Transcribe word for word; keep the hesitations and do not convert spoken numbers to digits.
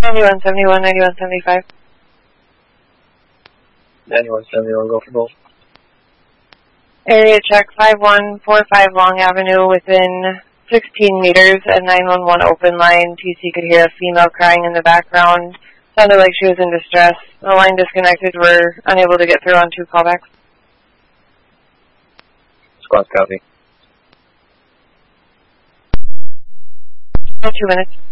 ninety-one seventy-one, ninety-one seventy-five. ninety-one seventy-one, go for both. Area check five one four five Long Avenue within sixteen meters at nine one one open line. T C could hear a female crying in the background. Sounded like she was in distress. The line disconnected. We're unable to get through on two callbacks. Squad copy. Two minutes.